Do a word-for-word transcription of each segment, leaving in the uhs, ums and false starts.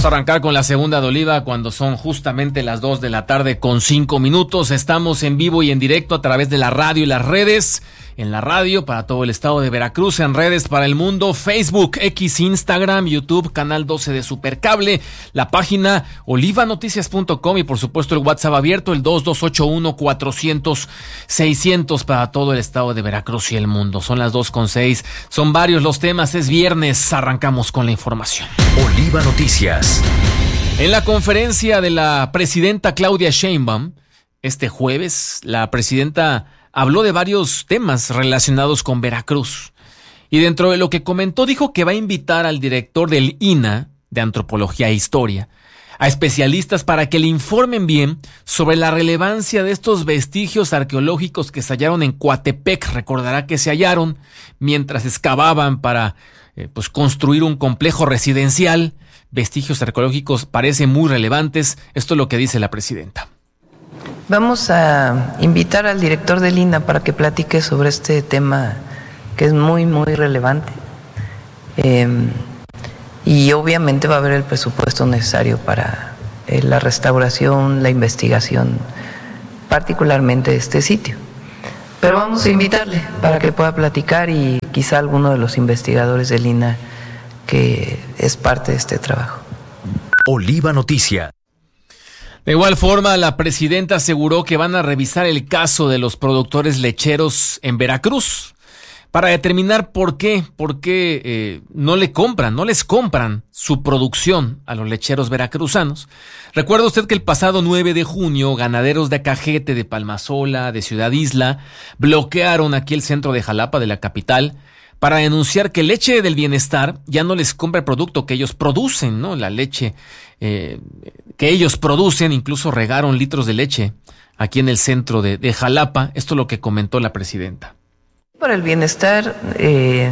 Vamos a arrancar con la segunda de Oliva cuando son justamente las dos de la tarde con cinco minutos. Estamos en vivo y en directo a través de la radio y las redes. En la radio para todo el estado de Veracruz, en redes para el mundo, Facebook, X, Instagram, YouTube, Canal doce de Supercable, la página oliva noticias punto com y por supuesto el WhatsApp abierto, el dos dos ocho uno cuatrocientos seiscientos para todo el estado de Veracruz y el mundo. Son las dos con seis, son varios los temas, es viernes, arrancamos con la información. Oliva Noticias. En la conferencia de la presidenta Claudia Sheinbaum, este jueves, la presidenta habló de varios temas relacionados con Veracruz. Y dentro de lo que comentó, dijo que va a invitar al director del I N A, de Antropología e Historia, a especialistas para que le informen bien sobre la relevancia de estos vestigios arqueológicos que se hallaron en Coatepec. Recordará que se hallaron mientras excavaban para eh, pues construir un complejo residencial. Vestigios arqueológicos parecen muy relevantes. Esto es lo que dice la presidenta. Vamos a invitar al director del I N A para que platique sobre este tema que es muy, muy relevante. Eh, y obviamente va a haber el presupuesto necesario para eh, la restauración, la investigación, particularmente de este sitio. Pero vamos a invitarle para que pueda platicar y quizá alguno de los investigadores del I N A que es parte de este trabajo. Oliva Noticias. De igual forma, la presidenta aseguró que van a revisar el caso de los productores lecheros en Veracruz para determinar por qué, por qué eh, no le compran, no les compran su producción a los lecheros veracruzanos. Recuerda usted que el pasado nueve de junio, ganaderos de Cajete, de Palmasola, de Ciudad Isla, bloquearon aquí el centro de Jalapa, de la capital, para denunciar que Leche del Bienestar ya no les compra el producto que ellos producen, ¿no? La leche eh, que ellos producen, incluso regaron litros de leche aquí en el centro de, de Jalapa. Esto es lo que comentó la presidenta. Para el Bienestar eh,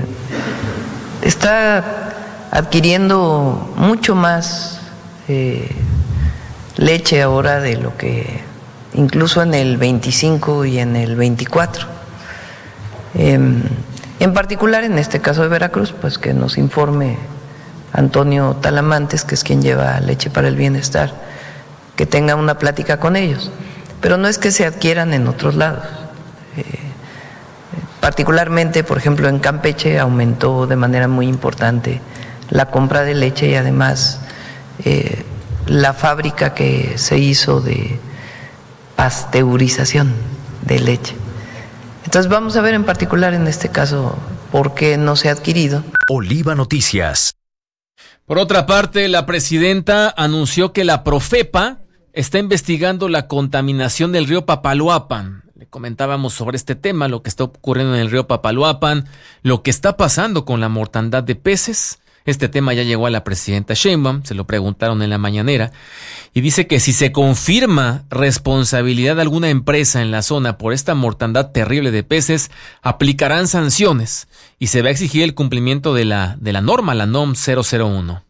está adquiriendo mucho más eh, leche ahora de lo que incluso en el veinticinco y en el veinticuatro. Eh, En particular, en este caso de Veracruz, pues que nos informe Antonio Talamantes, que es quien lleva Leche para el Bienestar, que tenga una plática con ellos. Pero no es que se adquieran en otros lados. Eh, particularmente, por ejemplo, en Campeche aumentó de manera muy importante la compra de leche y además eh, la fábrica que se hizo de pasteurización de leche. Entonces vamos a ver en particular en este caso por qué no se ha adquirido. Oliva Noticias. Por otra parte, la presidenta anunció que la Profepa está investigando la contaminación del río Papaloapan. Le comentábamos sobre este tema, lo que está ocurriendo en el río Papaloapan, lo que está pasando con la mortandad de peces. Este tema ya llegó a la presidenta Sheinbaum, se lo preguntaron en la mañanera, y dice que si se confirma responsabilidad de alguna empresa en la zona por esta mortandad terrible de peces, aplicarán sanciones y se va a exigir el cumplimiento de la, de la norma, la N O M cero cero uno.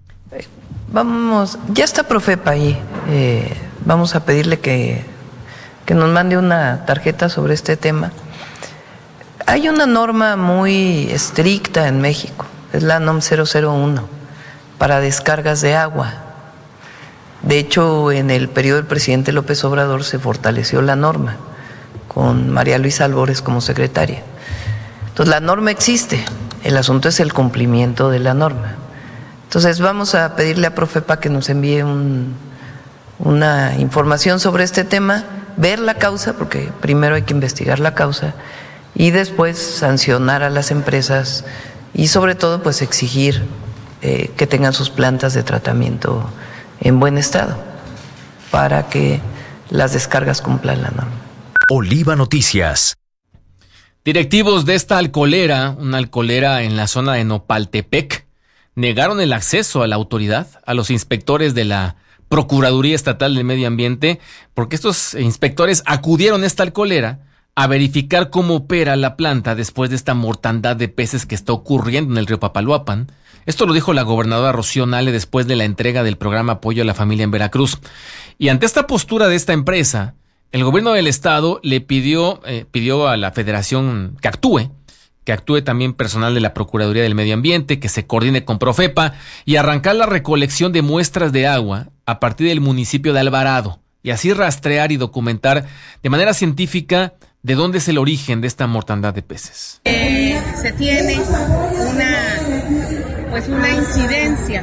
Vamos, ya está Profepa ahí, eh, vamos a pedirle que, que nos mande una tarjeta sobre este tema. Hay una norma muy estricta en México. Es la N O M cero cero uno para descargas de agua. De hecho, en el periodo del presidente López Obrador se fortaleció la norma con María Luisa Albores como secretaria. Entonces, la norma existe, el asunto es el cumplimiento de la norma. Entonces, vamos a pedirle a Profepa que nos envíe un, una información sobre este tema, ver la causa, porque primero hay que investigar la causa, y después sancionar a las empresas y sobre todo pues exigir eh, que tengan sus plantas de tratamiento en buen estado para que las descargas cumplan la norma. Oliva Noticias. Directivos de esta alcoholera, una alcoholera en la zona de Nopaltepec, negaron el acceso a la autoridad, a los inspectores de la Procuraduría Estatal del Medio Ambiente, porque estos inspectores acudieron a esta alcoholera a verificar cómo opera la planta después de esta mortandad de peces que está ocurriendo en el río Papaloapan. Esto lo dijo la gobernadora Rocío Nale después de la entrega del programa Apoyo a la Familia en Veracruz. Y ante esta postura de esta empresa, el gobierno del estado le pidió, eh, pidió a la federación que actúe, que actúe también personal de la Procuraduría del Medio Ambiente, que se coordine con Profepa y arrancar la recolección de muestras de agua a partir del municipio de Alvarado y así rastrear y documentar de manera científica de dónde es el origen de esta mortandad de peces. Eh, se tiene una, pues una incidencia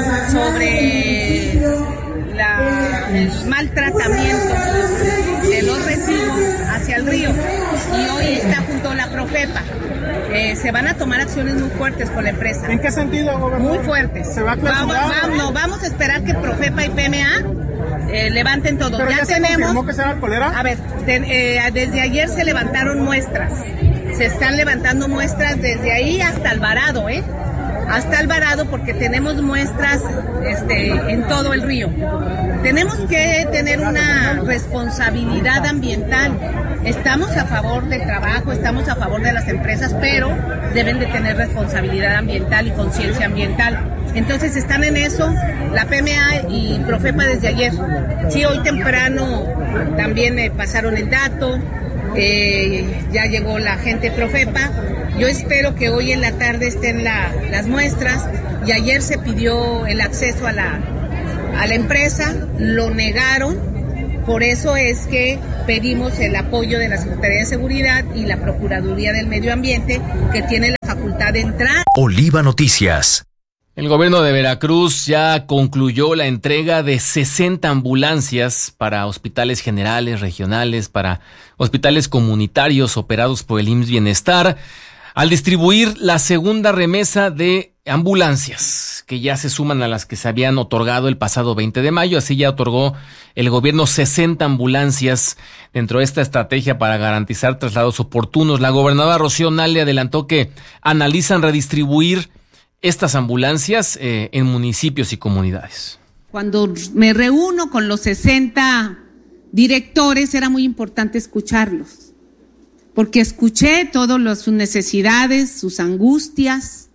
sobre la, el mal tratamiento de los residuos hacia el río y hoy está junto a la Profepa. Eh, se van a tomar acciones muy fuertes con la empresa. ¿En qué sentido, gobernador? Muy fuertes. ¿Se va a vamos, vamos, no, vamos a esperar que Profepa y P M A eh, levanten todo. ¿Pero ya, ya se tenemos. confirmó que será alcoholera? A ver, de, eh, desde ayer se levantaron muestras. Se están levantando muestras desde ahí hasta Alvarado, ¿eh? Hasta Alvarado porque tenemos muestras este, en todo el río. Tenemos que tener una responsabilidad ambiental. Estamos a favor del trabajo, estamos a favor de las empresas, pero deben de tener responsabilidad ambiental y conciencia ambiental. Entonces están en eso la P M A y Profepa desde ayer. Sí, hoy temprano también me pasaron el dato, eh, ya llegó la gente Profepa. Yo espero que hoy en la tarde estén la, las muestras y ayer se pidió el acceso a la, a la empresa, lo negaron. Por eso es que pedimos el apoyo de la Secretaría de Seguridad y la Procuraduría del Medio Ambiente, que tiene la facultad de entrar. Oliva Noticias. El gobierno de Veracruz ya concluyó la entrega de sesenta ambulancias para hospitales generales, regionales, para hospitales comunitarios operados por el I M S S Bienestar, al distribuir la segunda remesa de ambulancias, que ya se suman a las que se habían otorgado el pasado veinte de mayo. Así ya otorgó el gobierno sesenta ambulancias dentro de esta estrategia para garantizar traslados oportunos. La gobernadora Rocío Nale adelantó que analizan redistribuir estas ambulancias eh, en municipios y comunidades. Cuando me reúno con los sesenta directores era muy importante escucharlos, porque escuché todas sus necesidades, sus angustias.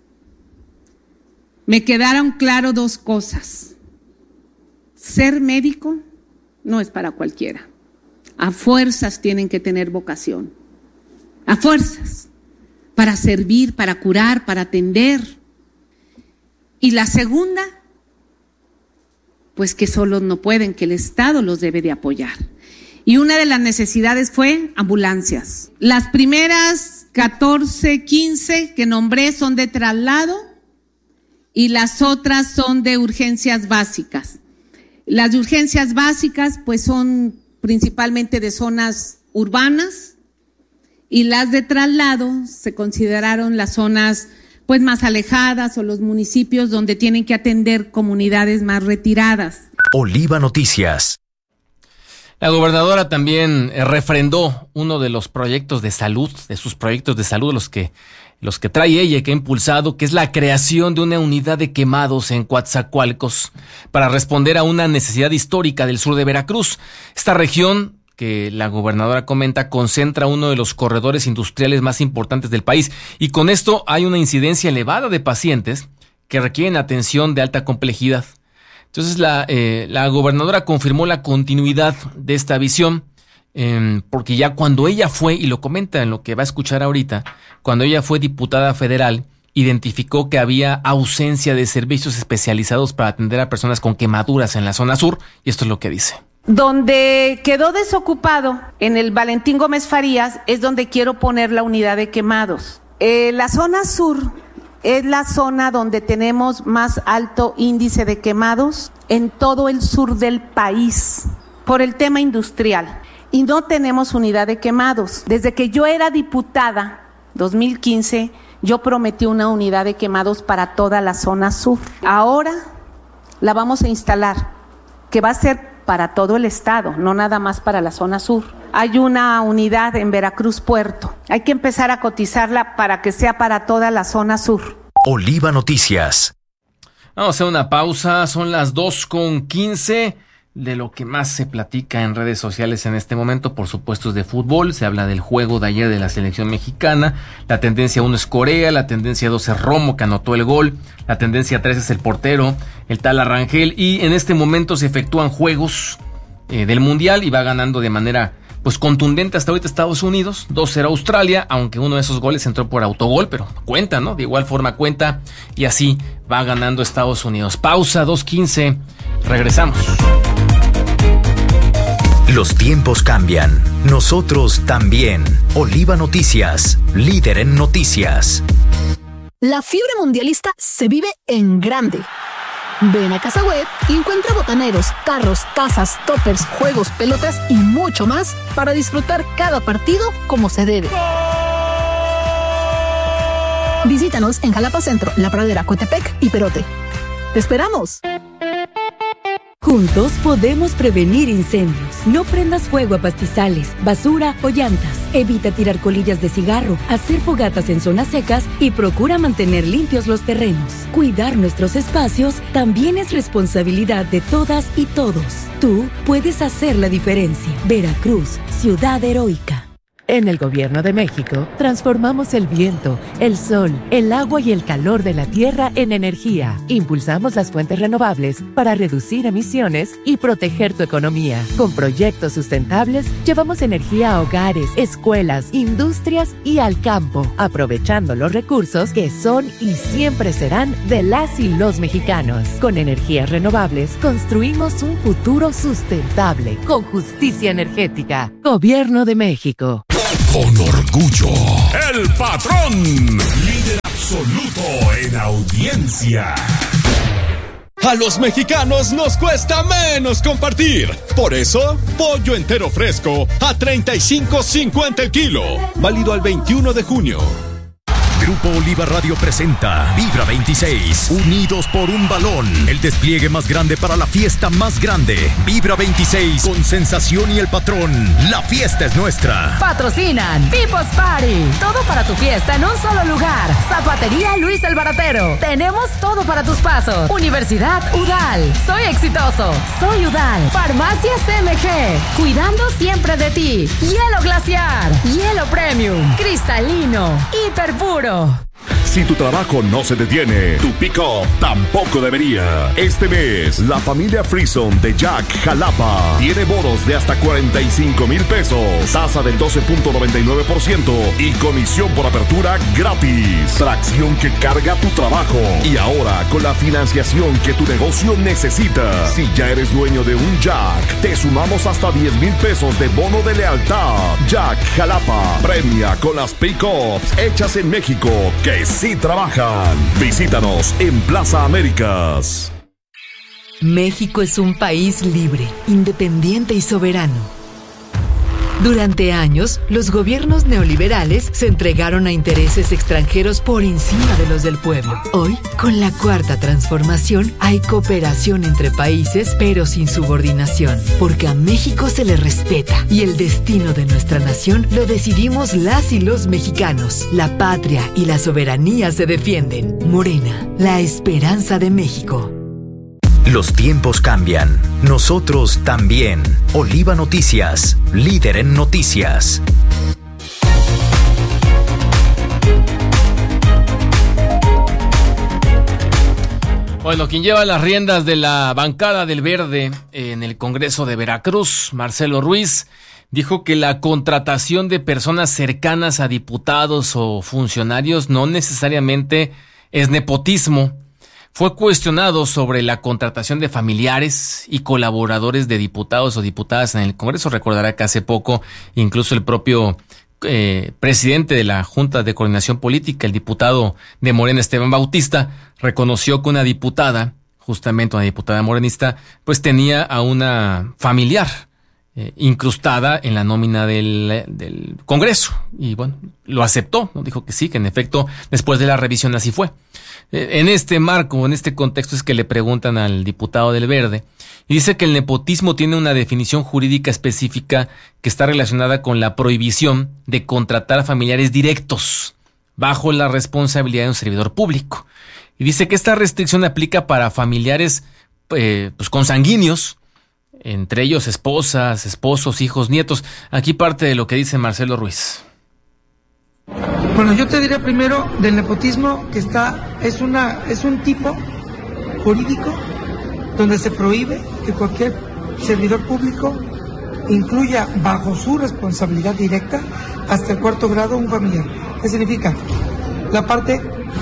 Me quedaron claro dos cosas. Ser médico no es para cualquiera. A fuerzas tienen que tener vocación. A fuerzas. Para servir, para curar, para atender. Y la segunda, pues que solos no pueden, que el Estado los debe de apoyar. Y una de las necesidades fue ambulancias. Las primeras catorce, quince que nombré son de traslado y las otras son de urgencias básicas. Las de urgencias básicas pues son principalmente de zonas urbanas y las de traslado se consideraron las zonas pues más alejadas o los municipios donde tienen que atender comunidades más retiradas. Oliva Noticias. La gobernadora también refrendó uno de los proyectos de salud, de sus proyectos de salud, los que, los que trae ella y que ha impulsado, que es la creación de una unidad de quemados en Coatzacoalcos para responder a una necesidad histórica del sur de Veracruz. Esta región, que la gobernadora comenta, concentra uno de los corredores industriales más importantes del país y con esto hay una incidencia elevada de pacientes que requieren atención de alta complejidad. Entonces la, eh, la gobernadora confirmó la continuidad de esta visión eh, porque ya cuando ella fue, y lo comenta en lo que va a escuchar ahorita, cuando ella fue diputada federal, identificó que había ausencia de servicios especializados para atender a personas con quemaduras en la zona sur y esto es lo que dice. Donde quedó desocupado, en el Valentín Gómez Farías, es donde quiero poner la unidad de quemados. Eh, la zona sur es la zona donde tenemos más alto índice de quemados en todo el sur del país, por el tema industrial. Y no tenemos unidad de quemados. Desde que yo era diputada, dos mil quince, yo prometí una unidad de quemados para toda la zona sur. Ahora la vamos a instalar, que va a ser para todo el estado, no nada más para la zona sur. Hay una unidad en Veracruz Puerto. Hay que empezar a cotizarla para que sea para toda la zona sur. Oliva Noticias. Vamos a hacer una pausa, son las dos con quince. De lo que más se platica en redes sociales en este momento, por supuesto, es de fútbol. Se habla del juego de ayer de la selección mexicana. La tendencia uno es Corea, la tendencia dos es Romo, que anotó el gol. La tendencia tres es el portero, el tal Arrangel. Y en este momento se efectúan juegos eh, del Mundial y va ganando de manera pues contundente hasta ahorita Estados Unidos, dos cero Australia, aunque uno de esos goles entró por autogol, pero cuenta, ¿no? De igual forma cuenta, y así va ganando Estados Unidos. Pausa, dos quince, regresamos. Los tiempos cambian, nosotros también. Oliva Noticias, líder en noticias. La fiebre mundialista se vive en grande. Ven a Casa Web y encuentra botaneros, carros, tazas, toppers, juegos, pelotas y mucho más para disfrutar cada partido como se debe. Visítanos en Jalapa Centro, La Pradera, Coatepec y Perote. ¡Te esperamos! Juntos podemos prevenir incendios. No prendas fuego a pastizales, basura o llantas. Evita tirar colillas de cigarro, hacer fogatas en zonas secas y procura mantener limpios los terrenos. Cuidar nuestros espacios también es responsabilidad de todas y todos. Tú puedes hacer la diferencia. Veracruz, ciudad heroica. En el Gobierno de México, transformamos el viento, el sol, el agua y el calor de la tierra en energía. Impulsamos las fuentes renovables para reducir emisiones y proteger tu economía. Con proyectos sustentables, llevamos energía a hogares, escuelas, industrias y al campo, aprovechando los recursos que son y siempre serán de las y los mexicanos. Con energías renovables, construimos un futuro sustentable, con justicia energética. Gobierno de México. Con orgullo, el patrón, líder absoluto en audiencia. A los mexicanos nos cuesta menos compartir. Por eso, pollo entero fresco a treinta y cinco cincuenta el kilo. Válido al veintiuno de junio. Grupo Oliva Radio presenta Vibra veintiséis, unidos por un balón. El despliegue más grande para la fiesta más grande. Vibra veintiséis con Sensación y el Patrón. La fiesta es nuestra. Patrocinan People's Party. Todo para tu fiesta en un solo lugar. Zapatería Luis el Baratero. Tenemos todo para tus pasos. Universidad U D A L. Soy exitoso. Soy U D A L. Farmacias M G. Cuidando siempre de ti. Hielo glaciar. Hielo premium. Cristalino. Hiper puro. Si tu trabajo no se detiene, tu pick-up tampoco debería. Este mes, la familia Frison de Jack Jalapa tiene bonos de hasta cuarenta y cinco mil pesos, tasa del doce punto noventa y nueve por ciento y comisión por apertura gratis. Tracción que carga tu trabajo. Y ahora, con la financiación que tu negocio necesita. Si ya eres dueño de un Jack, te sumamos hasta diez mil pesos de bono de lealtad. Jack Jalapa premia con las pick-ups hechas en México que sí trabajan. Visítanos en Plaza Américas. México es un país libre, independiente y soberano. Durante años, los gobiernos neoliberales se entregaron a intereses extranjeros por encima de los del pueblo. Hoy, con la cuarta transformación, hay cooperación entre países, pero sin subordinación, porque a México se le respeta y el destino de nuestra nación lo decidimos las y los mexicanos. La patria y la soberanía se defienden. Morena, la esperanza de México. Los tiempos cambian, nosotros también. Oliva Noticias, líder en noticias. Bueno, quien lleva las riendas de la bancada del Verde en el Congreso de Veracruz, Marcelo Ruiz, dijo que la contratación de personas cercanas a diputados o funcionarios no necesariamente es nepotismo. Fue cuestionado sobre la contratación de familiares y colaboradores de diputados o diputadas en el Congreso. Recordará que hace poco incluso el propio eh, presidente de la Junta de Coordinación Política, el diputado de Morena, Esteban Bautista, reconoció que una diputada, justamente una diputada morenista, pues tenía a una familiar eh, incrustada en la nómina del, del Congreso. Y bueno, lo aceptó, ¿no? Dijo que sí, que en efecto, después de la revisión así fue. En este marco, en este contexto es que le preguntan al diputado del Verde y dice que el nepotismo tiene una definición jurídica específica que está relacionada con la prohibición de contratar a familiares directos bajo la responsabilidad de un servidor público. Y dice que esta restricción aplica para familiares eh, pues consanguíneos, entre ellos esposas, esposos, hijos, nietos. Aquí parte de lo que dice Marcelo Ruiz. Bueno, yo te diría primero del nepotismo que está, es una, es un tipo jurídico donde se prohíbe que cualquier servidor público incluya bajo su responsabilidad directa hasta el cuarto grado un familiar. ¿Qué significa? La parte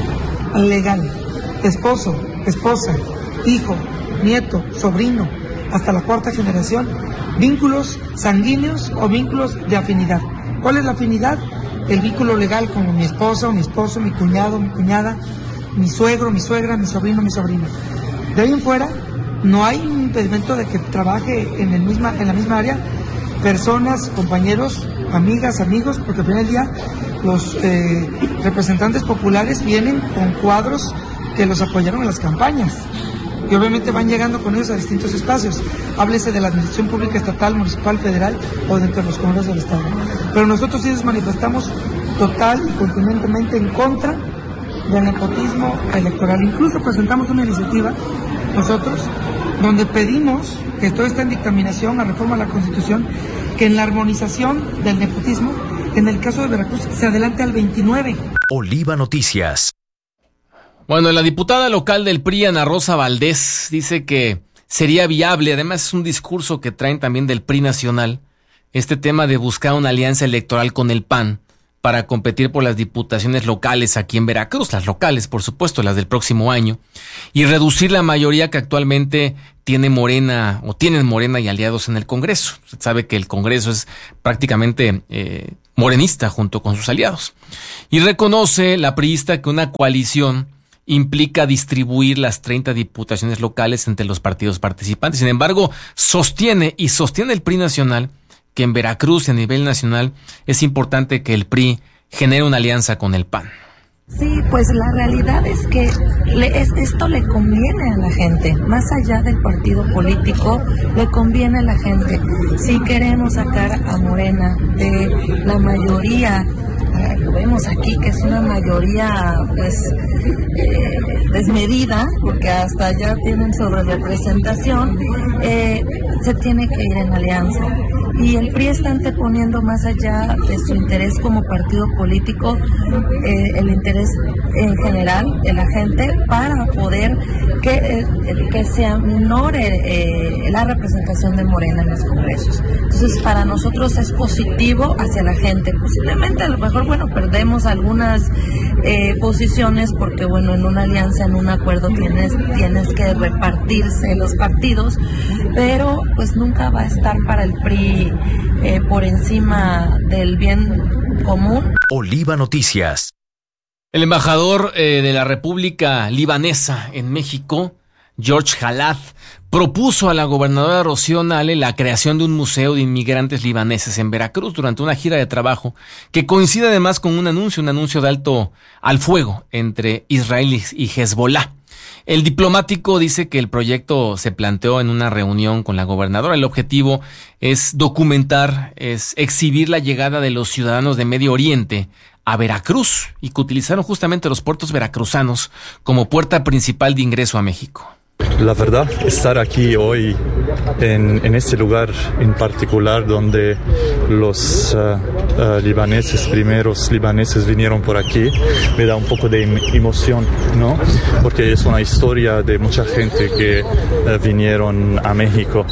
legal, esposo, esposa, hijo, nieto, sobrino, hasta la cuarta generación, vínculos sanguíneos o vínculos de afinidad. ¿Cuál es la afinidad? El vínculo legal como mi esposa o mi esposo, mi cuñado, mi cuñada, mi suegro, mi suegra, mi sobrino, mi sobrina. De ahí en fuera, no hay un impedimento de que trabaje en, el misma, en la misma área personas, compañeros, amigas, amigos, porque al final del día los eh, representantes populares vienen con cuadros que los apoyaron en las campañas y obviamente van llegando con ellos a distintos espacios. Háblese de la administración pública estatal, municipal, federal o dentro de los congresos del Estado. Pero nosotros sí nos manifestamos total y contundentemente en contra del nepotismo electoral. Incluso presentamos una iniciativa nosotros donde pedimos, que esto está en dictaminación a reforma a la Constitución, que en la armonización del nepotismo, en el caso de Veracruz, se adelante al veintinueve. Oliva Noticias. Bueno, la diputada local del P R I, Ana Rosa Valdés, dice que sería viable, además es un discurso que traen también del P R I nacional, este tema de buscar una alianza electoral con el P A N para competir por las diputaciones locales aquí en Veracruz, las locales, por supuesto, las del próximo año, y reducir la mayoría que actualmente tiene Morena, o tienen Morena y aliados en el Congreso. Usted sabe que el Congreso es prácticamente eh, morenista junto con sus aliados. Y reconoce la priista que una coalición implica distribuir las treinta diputaciones locales entre los partidos participantes. Sin embargo, sostiene y sostiene el P R I nacional que en Veracruz y a nivel nacional es importante que el P R I genere una alianza con el P A N. Sí, pues la realidad es que le, es, esto le conviene a la gente, más allá del partido político, le conviene a la gente. Si queremos sacar a Morena de la mayoría, eh, lo vemos aquí que es una mayoría pues eh, desmedida, porque hasta ya tienen sobre representación, eh, se tiene que ir en alianza. Y el P R I está anteponiendo más allá de su interés como partido político, eh, el interés en general de la gente para poder que, eh, que se aminore eh, la representación de Morena en los congresos. Entonces, para nosotros es positivo hacia la gente. Posiblemente, a lo mejor, bueno, perdemos algunas eh, posiciones porque, bueno, en una alianza, en un acuerdo tienes, tienes que repartirse los partidos, pero pues nunca va a estar para el P R I Eh, por encima del bien común. Oliva Noticias. El embajador eh, de la República Libanesa en México, George Khalaf, propuso a la gobernadora Rocío Nale la creación de un museo de inmigrantes libaneses en Veracruz durante una gira de trabajo que coincide además con un anuncio, un anuncio de alto al fuego entre Israel y Hezbollah. El diplomático dice que el proyecto se planteó en una reunión con la gobernadora. El objetivo es documentar, es exhibir la llegada de los ciudadanos de Medio Oriente a Veracruz y que utilizaron justamente los puertos veracruzanos como puerta principal de ingreso a México. La verdad, estar aquí hoy en, en este lugar en particular donde los uh, uh, libaneses, primeros libaneses vinieron por aquí, me da un poco de emoción, ¿no? Porque es una historia de mucha gente que uh, vinieron a México.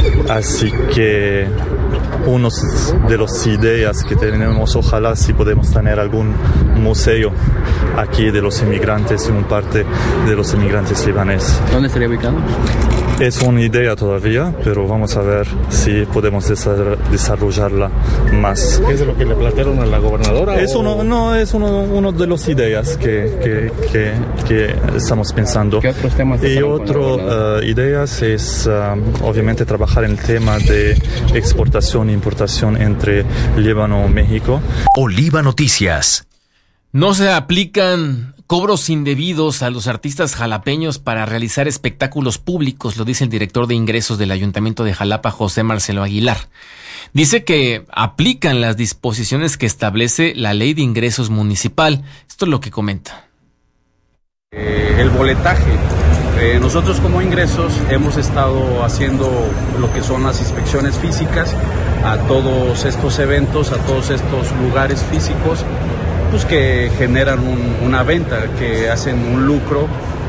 Así que uno de las ideas que tenemos, ojalá si podemos tener algún museo aquí de los inmigrantes, en un parte de los inmigrantes libaneses. ¿Dónde estaría ubicado? Es una idea todavía, pero vamos a ver si podemos desarrollarla más. ¿Es lo que le plantearon a la gobernadora? Es uno, no, es uno, uno de las ideas que, que, que, que estamos pensando. ¿Qué otros temas? Y otra uh, idea es uh, obviamente trabajar en el tema de exportación e importación entre Líbano y México. Oliva Noticias. No se aplican cobros indebidos a los artistas jalapeños para realizar espectáculos públicos, lo dice el director de ingresos del Ayuntamiento de Jalapa, José Marcelo Aguilar. Dice que aplican las disposiciones que establece la Ley de Ingresos Municipal. Esto es lo que comenta. Eh, el boletaje. Eh, nosotros como ingresos hemos estado haciendo lo que son las inspecciones físicas a todos estos eventos, a todos estos lugares físicos, pues que generan un, una venta, que hacen un lucro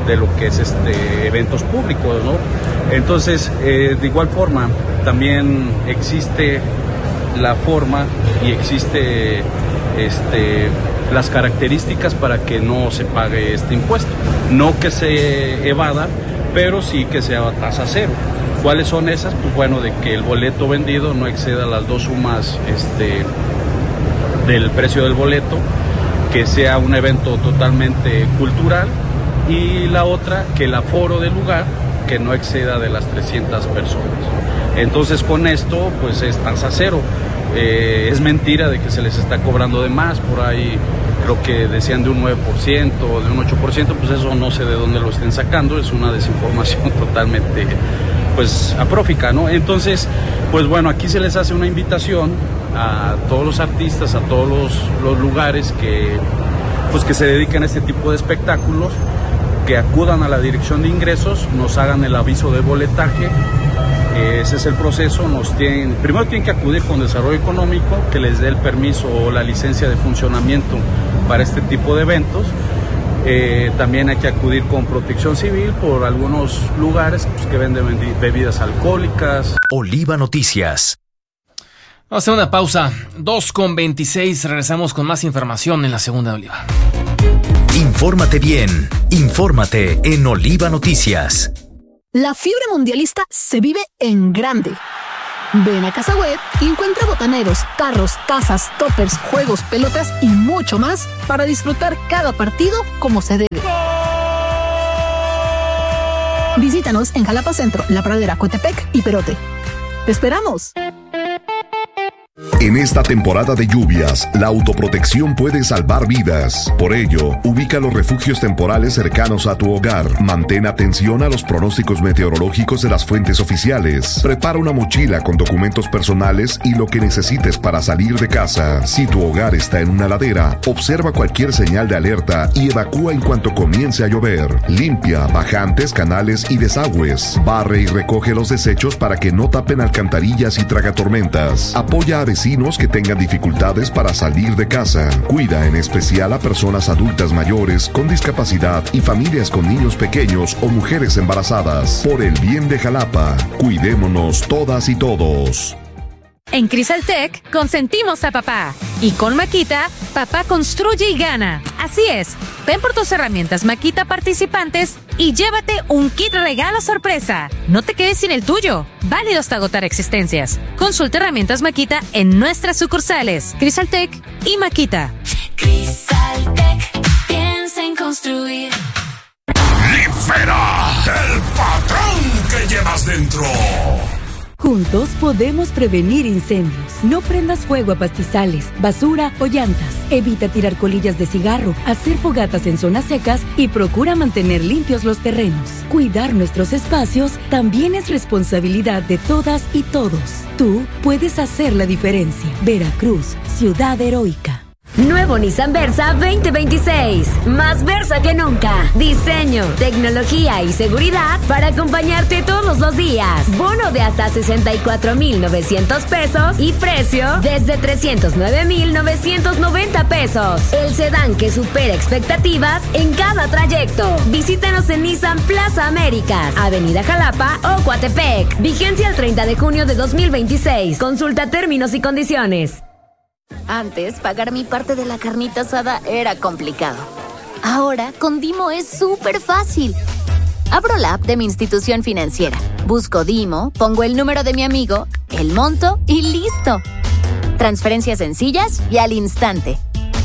de lo que es este eventos públicos, ¿no? Entonces, eh, de igual forma, también existe la forma y existe este, las características para que no se pague este impuesto. No que se evada, pero sí que sea tasa cero. ¿Cuáles son esas? Pues bueno, de que el boleto vendido no exceda las dos sumas este, del precio del boleto, que sea un evento totalmente cultural, y la otra, que el aforo del lugar que no exceda de las trescientas personas. Entonces con esto pues es tasa cero. Eh, es mentira de que se les está cobrando de más, por ahí creo que decían de un nueve por ciento, de un ocho por ciento, pues eso no sé de dónde lo estén sacando, es una desinformación totalmente pues aprófica, ¿no? Entonces, pues bueno, aquí se les hace una invitación a todos los artistas, a todos los, los lugares que pues que se dedican a este tipo de espectáculos, que acudan a la Dirección de Ingresos, nos hagan el aviso de boletaje. Ese es el proceso. Nos tienen, primero tienen que acudir con Desarrollo Económico, que les dé el permiso o la licencia de funcionamiento para este tipo de eventos. Eh, también hay que acudir con Protección Civil por algunos lugares pues, que venden bebidas alcohólicas. Oliva Noticias. Vamos a hacer una pausa. dos con veintiséis. Regresamos con más información en la segunda de Oliva. Infórmate bien. Infórmate en Oliva Noticias. La fiebre mundialista se vive en grande. Ven a Casa Web y encuentra botaneros, tarros, tazas, toppers, juegos, pelotas y mucho más para disfrutar cada partido como se debe. Visítanos en Jalapa Centro, La Pradera, Coatepec y Perote. ¡Te esperamos! En esta temporada de lluvias, la autoprotección puede salvar vidas. Por ello, ubica los refugios temporales cercanos a tu hogar. Mantén atención a los pronósticos meteorológicos de las fuentes oficiales. Prepara una mochila con documentos personales y lo que necesites para salir de casa. Si tu hogar está en una ladera, observa cualquier señal de alerta y evacúa en cuanto comience a llover. Limpia bajantes, canales y desagües. Barre y recoge los desechos para que no tapen alcantarillas y tragatormentas. Apoya a vecinos que tengan dificultades para salir de casa. Cuida en especial a personas adultas mayores con discapacidad y familias con niños pequeños o mujeres embarazadas. Por el bien de Jalapa, cuidémonos todas y todos. En Crisaltec consentimos a papá. Y con Makita, papá construye y gana. Así es, ven por tus herramientas Makita participantes y llévate un kit regalo sorpresa. No te quedes sin el tuyo. Válido hasta agotar existencias. Consulta herramientas Makita en nuestras sucursales. Crisaltec y Makita. Crisaltec, piensa en construir. ¡Libera el patrón que llevas dentro! Juntos podemos prevenir incendios. No prendas fuego a pastizales, basura o llantas. Evita tirar colillas de cigarro, hacer fogatas en zonas secas y procura mantener limpios los terrenos. Cuidar nuestros espacios también es responsabilidad de todas y todos. Tú puedes hacer la diferencia. Veracruz, ciudad heroica. Nuevo Nissan Versa veinte veintiséis. Más Versa que nunca. Diseño, tecnología y seguridad para acompañarte todos los días. Bono de hasta sesenta y cuatro mil novecientos pesos y precio desde trescientos nueve mil novecientos noventa pesos. El sedán que supera expectativas en cada trayecto. Visítanos en Nissan Plaza Américas, Avenida Jalapa o Coatepec. Vigencia el treinta de junio de dos mil veintiséis. Consulta términos y condiciones. Antes, pagar mi parte de la carnita asada era complicado. Ahora, con Dimo es súper fácil. Abro la app de mi institución financiera, busco Dimo, pongo el número de mi amigo, el monto y ¡listo! Transferencias sencillas y al instante.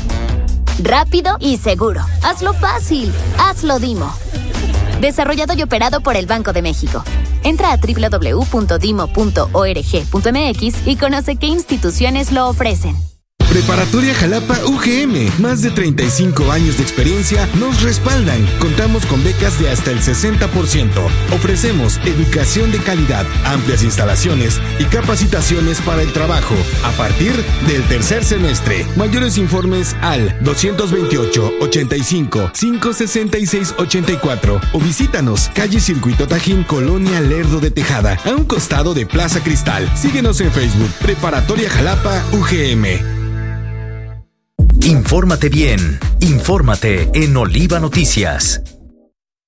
Rápido y seguro. Hazlo fácil. Hazlo Dimo. Desarrollado y operado por el Banco de México. Entra a doble u doble u doble u punto dimo punto org punto m x y conoce qué instituciones lo ofrecen. Preparatoria Jalapa U G M. Más de treinta y cinco años de experiencia nos respaldan. Contamos con becas de hasta el sesenta por ciento. Ofrecemos educación de calidad, amplias instalaciones y capacitaciones para el trabajo a partir del tercer semestre. Mayores informes al dos veintiocho, ochenta y cinco, quinientos sesenta y seis, ochenta y cuatro o visítanos calle Circuito Tajín, Colonia Lerdo de Tejada, a un costado de Plaza Cristal. Síguenos en Facebook, Preparatoria Jalapa U G M. Infórmate bien. Infórmate en Oliva Noticias.